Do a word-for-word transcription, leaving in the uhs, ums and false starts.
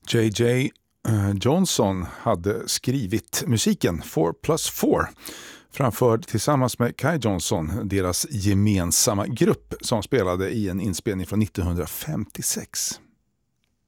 J J Johnson hade skrivit musiken four plus four, framförd tillsammans med Kai Johnson, deras gemensamma grupp som spelade i en inspelning från nittonhundrafemtiosex.